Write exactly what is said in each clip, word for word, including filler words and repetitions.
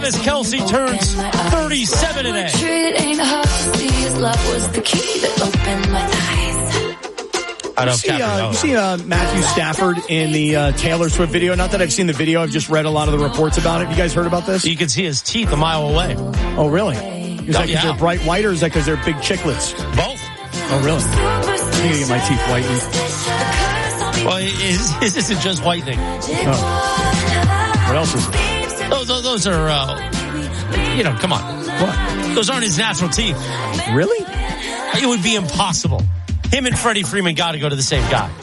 Travis Kelce turns thirty-seven today. I You see, uh, you see uh, Matthew Stafford in the uh, Taylor Swift video. Not that I've seen the video. I've just read a lot of the reports about it. You guys heard about this? You can see his teeth a mile away. Oh, really? Is that because yeah. they're bright white, or is that because they're big chiclets? Both. Oh, really? I'm going to get my teeth whitened. Well, is, is this isn't just whitening. Oh. What else is it? Those, those, those are, uh, you know, come on. What? Those aren't his natural teeth. Really? It would be impossible. Him and Freddie Freeman got to go to the same guy.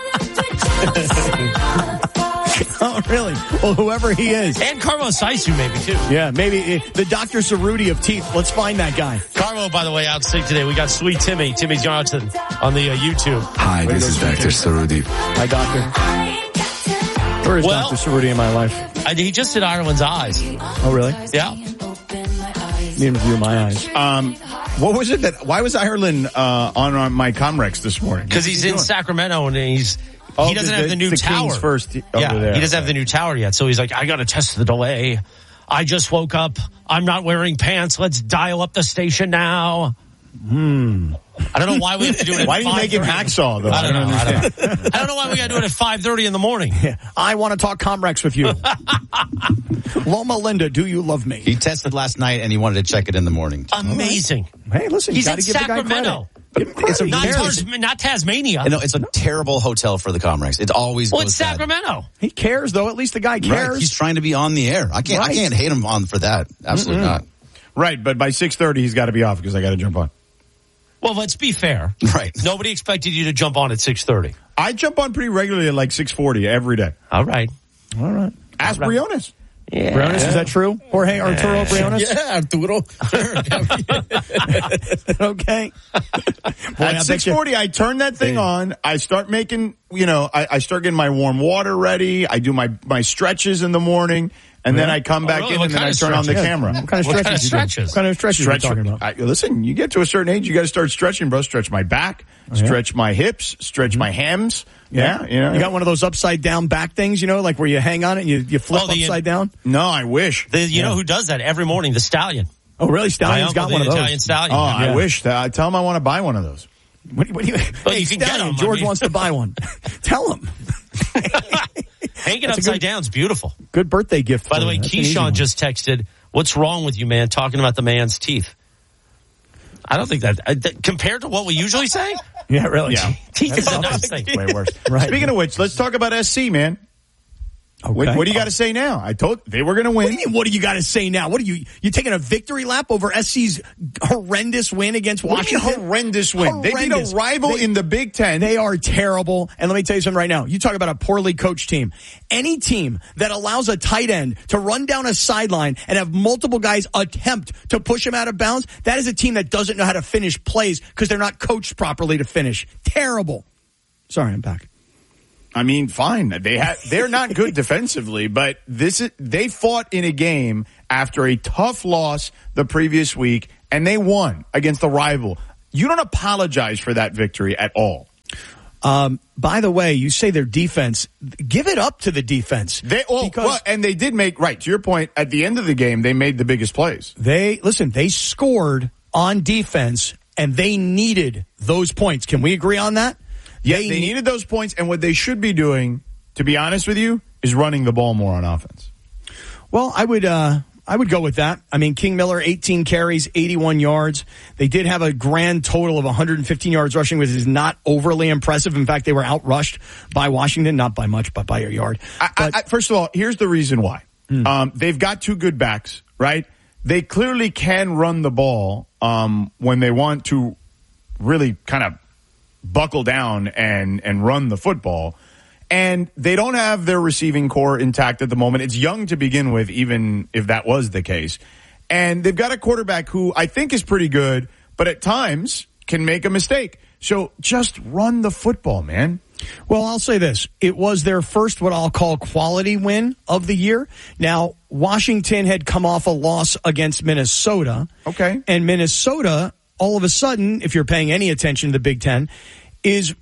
Oh, really? Well, whoever he is. And Carlos Saisu maybe, too. Yeah, maybe the Doctor Cerruti of teeth. Let's find that guy. Carlo, by the way, out sick today. We got Sweet Timmy, Timmy Johnson, on the uh, YouTube. Hi, this is Doctor Cerruti. Hi, Doctor. Where is Well, Doctor Cerruti in my life? I, he just did Ireland's eyes. Oh, really? Yeah. Need him to view my eyes. Um, what was it that, why was Ireland, uh, on, on my Comrex this morning? Because he's in Sacramento and he's, Oh, he doesn't the, have the new the tower. Kings first yeah, over there. he doesn't have the new tower yet. So he's like, I got to test the delay. I just woke up. I'm not wearing pants. Let's dial up the station now. Hmm. I don't know why we have to do it at Why do you make him hacksaw, though? I don't, I don't know. I understand. don't know. I don't know why we got to do it at five thirty in the morning. Yeah. I want to talk Comrex with you. Loma Linda, do you love me? He tested last night and he wanted to check it in the morning. Amazing. Hey, listen, He's you in got to give the guy Sacramento. credit. It's a Not, rare- Tas- not Tasmania. No, it's a terrible hotel for the Comrex. It always Well, goes it's bad. Sacramento. He cares, though. At least the guy cares. Right. He's trying to be on the air. I can't. Right. I can't hate him on for that. Absolutely Mm-mm. not. Right, but by six thirty, he's got to be off because I got to jump on. Well, let's be fair. Right. Nobody expected you to jump on at six thirty. I jump on pretty regularly at like six forty every day. All right. All right. Ask Right. Briones. Yeah. Briones, is that true? Jorge Arturo Briones? Yeah, Arturo. Okay. Boy, I At bet six you- forty, I turn that thing on. I start making, you know, I, I start getting my warm water ready. I do my, my stretches in the morning. And then I come Oh, back really? in What and then kind I of turn on the stretches? camera. What kind of What stretches? kind of you doing? stretches? What kind of stretches Stretch. are you talking about? I, listen, you get to a certain age, you got to start stretching, bro. Stretch my back, Oh, yeah? stretch my hips, stretch my hams. Yeah, you know. You got one of those upside down back things, you know, like where you hang on it and you, you flip Oh, the- upside down? No, I wish. The, you Yeah. know who does that every morning? The Stallion. Oh, really? My Stallion's uncle, got the one of those. Italian Stallion. Oh, Yeah. I wish that. I tell him I want to buy one of those. What, do you- what do you, Well, hey, you can get Stallion, them, I George mean. wants to buy one. Tell him. Hanging That's a upside good- down is beautiful. Good birthday gift. By for the way, you. That's an easy Keyshawn one. just texted, what's wrong with you, man, talking about the man's teeth? I don't think that, uh, th- compared to what we usually say, Yeah, really. Yeah. teeth is a nice thing. Way worse. Right. Speaking of which, let's talk about S C, man. Okay. What, what do you got to say now? I told they were going to What win. do you mean, what do you got to say now? What are you, you taking a victory lap over S C's horrendous win against What do you mean Washington? horrendous win? They beat Horrendous. a rival They- in the Big Ten. They are terrible. And let me tell you something right now. You talk about a poorly coached team. Any team that allows a tight end to run down a sideline and have multiple guys attempt to push him out of bounds, that is a team that doesn't know how to finish plays because they're not coached properly to finish. Terrible. Sorry, I'm back. I mean, fine. They ha- they're not good defensively, but this is, they fought in a game after a tough loss the previous week, and they won against the rival. You don't apologize for that victory at all. Um, by the way, you say their defense. Give it up to the defense. They oh, Because- well, and they did make right to your point. At the end of the game, they made the biggest plays. They listen, they scored on defense and they needed those points. Can we agree on that? Yeah, they, they needed those points, and what they should be doing, to be honest with you, is running the ball more on offense. Well, I would uh I would go with that. I mean, King Miller, eighteen carries, eighty-one yards. They did have a grand total of one hundred fifteen yards rushing, which is not overly impressive. In fact, they were outrushed by Washington, not by much, but by a yard. I, But, I, first of all, here's the reason why. Hmm. Um, they've got two good backs, right? They clearly can run the ball um, when they want to really kind of buckle down and, and run the football. And they don't have their receiving core intact at the moment. It's young to begin with, even if that was the case. And they've got a quarterback who I think is pretty good, but at times can make a mistake. So just run the football, man. Well, I'll say this. It was their first what I'll call quality win of the year. Now, Washington had come off a loss against Minnesota. Okay. And Minnesota, all of a sudden, if you're paying any attention to the Big Ten, is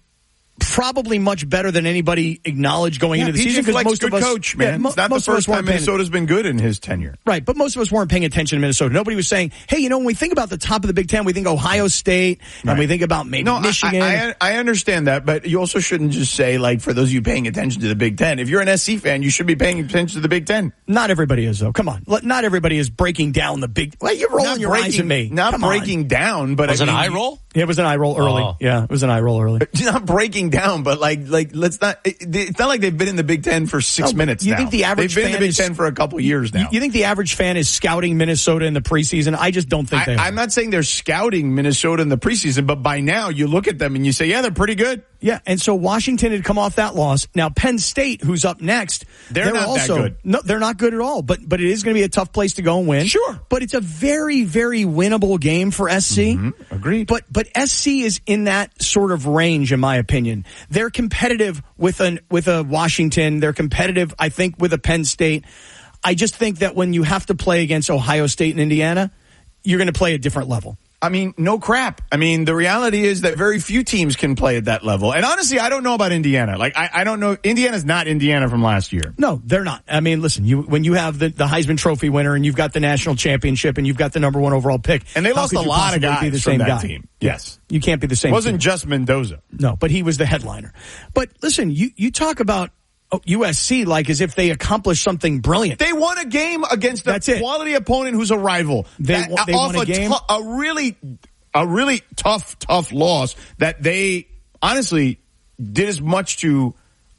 probably much better than anybody acknowledged going Yeah, into the P J season. because Fleck's most good of us, coach, man. Yeah, mo- it's not the most of us first time weren't paying- Minnesota's been good in his tenure. Right, but most of us weren't paying attention to Minnesota. Nobody was saying, hey, you know, when we think about the top of the Big Ten, we think Ohio State, and Right. we think about maybe No, Michigan. I, I, I understand that, but you also shouldn't just say, like, for those of you paying attention to the Big Ten, if you're an S C fan, you should be paying attention to the Big Ten. Not everybody is, though. Come on. Let- Not everybody is breaking down the Big Well, you're rolling Not your eyes breaking, at me. not Come on. breaking down, but Was I it an mean, eye roll? Yeah, it was an eye roll early. Oh. Yeah, it was an eye roll early. Not breaking down, but like, like let's not. It, it's not like they've been in the Big Ten for six No, minutes. you now. think the average They've been in fan the Big is- Ten for a couple years now. You think the average fan is scouting Minnesota in the preseason? I just don't think I, they are. I'm not saying they're scouting Minnesota in the preseason, but by now you look at them and you say, yeah, they're pretty good. Yeah, and so Washington had come off that loss. Now Penn State, who's up next, They're not that also good. no, they're not good at all. But but it is going to be a tough place to go and win. Sure. but it's a very very winnable game for S C. Mm-hmm. Agreed. But but S C is in that sort of range, in my opinion. They're competitive with an with a Washington. They're competitive, I think, with a Penn State. I just think that when you have to play against Ohio State and Indiana, you're going to play a different level. I mean, no crap. I mean, the reality is that very few teams can play at that level. And honestly, I don't know about Indiana. Like, I, I don't know. Indiana's not Indiana from last year. No, they're not. I mean, listen, you when you have the, the Heisman Trophy winner and you've got the national championship and you've got the number one overall pick. And they how lost could a you lot of possibly guys be the from same that guy? team. Yes. You can't be the same. It wasn't team. just Mendoza. No, but he was the headliner. But listen, you, you talk about oh, U S C like as if they accomplished something brilliant. They won a game against a That's it. quality opponent who's a rival. They That- won- they off won a game? tou- a really, a really tough, tough loss that they honestly did as much to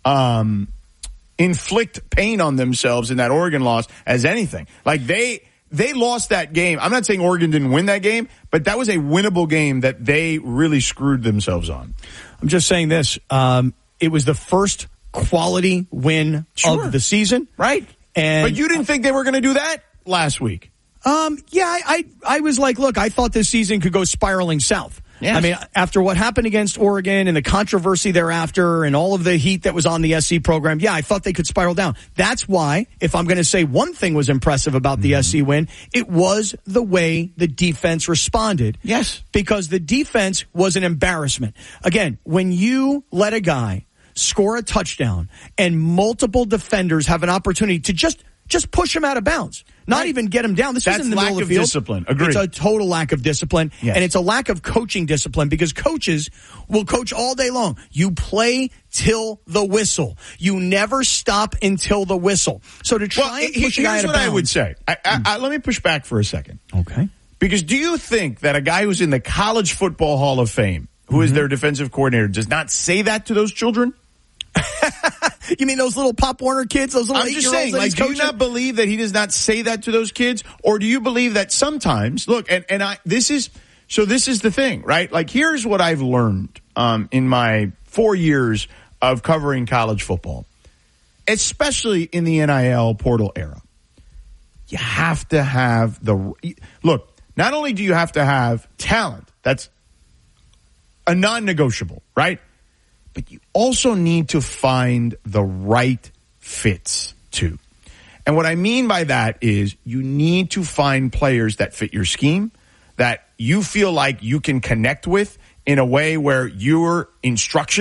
um, inflict pain on themselves in that Oregon loss as anything. Like they. They lost that game. I'm not saying Oregon didn't win that game, but that was a winnable game that they really screwed themselves on. I'm just saying this. Um, it was the first quality win Sure. of the season. Right. And But you didn't think they were going to do that last week. Um, yeah, I, I, I was like, look, I thought this season could go spiraling south. Yes. I mean, after what happened against Oregon and the controversy thereafter and all of the heat that was on the S C program, yeah, I thought they could spiral down. That's why, if I'm going to say one thing was impressive about the mm-hmm. S C win, it was the way the defense responded. Yes. Because the defense was an embarrassment. Again, when you let a guy score a touchdown and multiple defenders have an opportunity to just just push him out of bounds. Not right. even get him down. This That's isn't the lack middle of of the field. discipline. Agreed. It's a total lack of discipline. Yes. And it's a lack of coaching discipline because coaches will coach all day long. You play till the whistle. You never stop until the whistle. So to try Well, and he- push a guy here's out of what I bounds. would say. I, I, I, let me push back for a second. Okay. Because do you think that a guy who's in the College Football Hall of Fame, who mm-hmm. is their defensive coordinator, does not say that to those children? You mean those little Pop Warner kids? Those little I'm just eight-year-olds saying, that like, he's do you coaching? not believe that he does not say that to those kids? Or do you believe that sometimes, look, and, and I, this is, so this is the thing, right? Like, here's what I've learned, um, in my four years of covering college football, especially in the N I L portal era. You have to have the, look, not only do you have to have talent, that's a non-negotiable, right? But you also need to find the right fits too. And what I mean by that is you need to find players that fit your scheme, that you feel like you can connect with in a way where your instruction